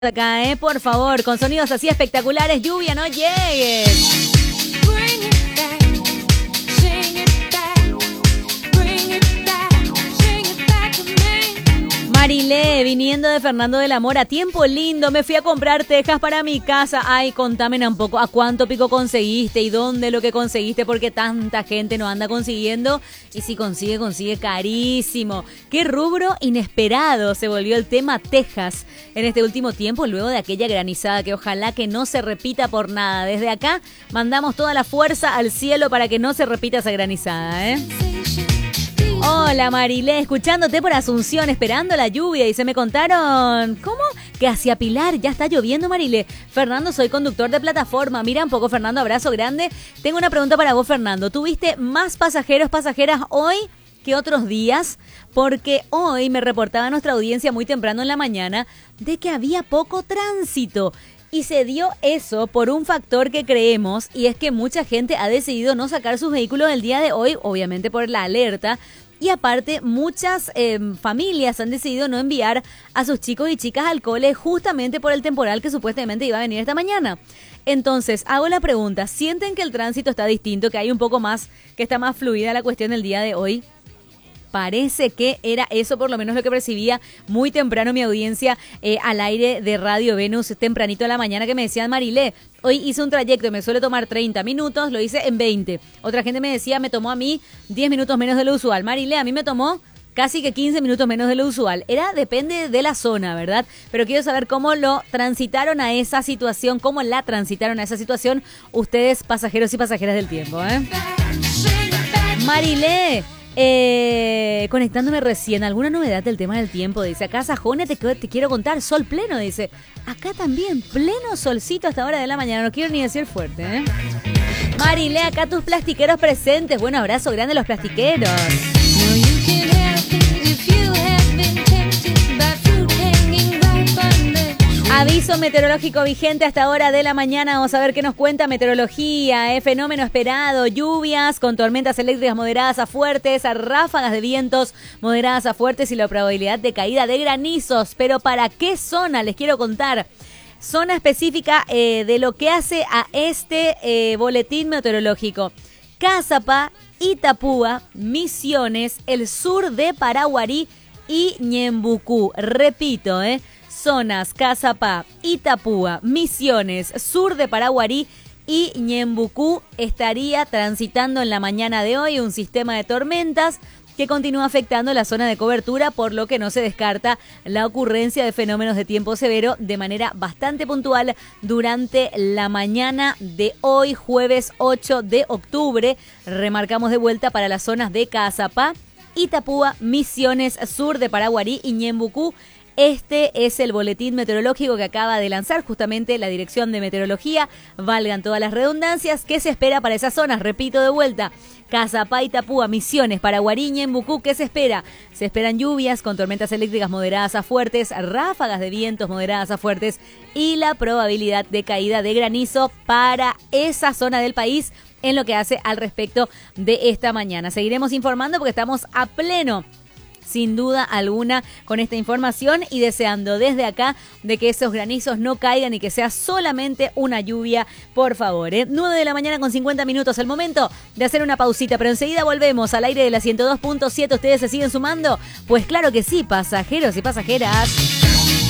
Acá, por favor, con sonidos así espectaculares. Lluvia, no llegues. Marilé, viniendo de Fernando de la Mora, tiempo lindo, me fui a comprar tejas para mi casa. Ay, contame un poco, ¿a cuánto pico conseguiste y dónde lo que conseguiste? Porque tanta gente no anda consiguiendo y si consigue, consigue carísimo. Qué rubro inesperado se volvió el tema tejas en este último tiempo, luego de aquella granizada que ojalá que no se repita por nada. Desde acá mandamos toda la fuerza al cielo para que no se repita esa granizada, Hola Marilé, escuchándote por Asunción, esperando la lluvia y se me contaron, ¿cómo? Que hacia Pilar ya está lloviendo, Marilé. Fernando, soy conductor de plataforma. Mira un poco, Fernando, abrazo grande. Tengo una pregunta para vos, Fernando. ¿Tuviste más pasajeras hoy que otros días? Porque hoy me reportaba nuestra audiencia muy temprano en la mañana de que había poco tránsito. Y se dio eso por un factor que creemos, y es que mucha gente ha decidido no sacar sus vehículos el día de hoy, obviamente por la alerta. Y aparte, muchas familias han decidido no enviar a sus chicos y chicas al cole justamente por el temporal que supuestamente iba a venir esta mañana. Entonces, hago la pregunta, ¿sienten que el tránsito está distinto, que hay un poco más, que está más fluida la cuestión del día de hoy? Parece que era eso, por lo menos lo que percibía muy temprano mi audiencia al aire de Radio Venus, tempranito de la mañana, que me decían, Marilé, hoy hice un trayecto, me suele tomar 30 minutos, lo hice en 20. Otra gente me decía, me tomó a mí 10 minutos menos de lo usual. Marilé, a mí me tomó casi que 15 minutos menos de lo usual. Depende de la zona, ¿verdad? Pero quiero saber cómo lo transitaron a esa situación, cómo la transitaron a esa situación ustedes, pasajeros y pasajeras del tiempo, Marilé, conectándome recién, alguna novedad del tema del tiempo, dice, acá Sajone te quiero contar, sol pleno, dice, acá también, pleno solcito hasta hora de la mañana, no quiero ni decir fuerte, Marilé, acá tus plastiqueros presentes, bueno, abrazo grande a los plastiqueros. Aviso meteorológico vigente hasta hora de la mañana. Vamos a ver qué nos cuenta meteorología. Fenómeno esperado, lluvias con tormentas eléctricas moderadas a fuertes, a ráfagas de vientos moderadas a fuertes y la probabilidad de caída de granizos. Pero ¿para qué zona? Les quiero contar. Zona específica de lo que hace a este boletín meteorológico. Cazapá, Itapúa, Misiones, el sur de Paraguarí y Ñembucú. Repito, zonas Cazapá, Itapúa, Misiones, sur de Paraguarí y Ñembucú estaría transitando en la mañana de hoy un sistema de tormentas que continúa afectando la zona de cobertura, por lo que no se descarta la ocurrencia de fenómenos de tiempo severo de manera bastante puntual durante la mañana de hoy, jueves 8 de octubre. Remarcamos de vuelta para las zonas de Cazapá, Itapúa, Misiones, sur de Paraguarí y Ñembucú. Este es el boletín meteorológico que acaba de lanzar justamente la Dirección de Meteorología, valgan todas las redundancias, ¿qué se espera para esas zonas? Repito de vuelta, Cazapá, Itapúa, Misiones, Paraguarí, Ñembucú, ¿qué se espera? Se esperan lluvias con tormentas eléctricas moderadas a fuertes, ráfagas de vientos moderadas a fuertes y la probabilidad de caída de granizo para esa zona del país en lo que hace al respecto de esta mañana. Seguiremos informando porque estamos a pleno, sin duda alguna, con esta información y deseando desde acá de que esos granizos no caigan y que sea solamente una lluvia, por favor. 9 de la mañana con 50 minutos, el momento de hacer una pausita, pero enseguida volvemos al aire de la 102.7. ¿Ustedes se siguen sumando? Pues claro que sí, pasajeros y pasajeras.